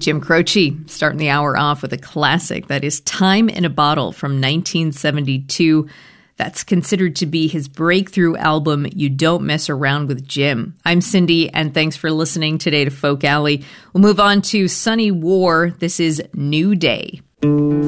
Jim Croce starting the hour off with a classic that is Time in a Bottle from 1972. That's considered to be his breakthrough album, You Don't Mess Around with Jim. I'm Cindy, and thanks for listening today to Folk Alley. We'll move on to Sunny War. This is New Day.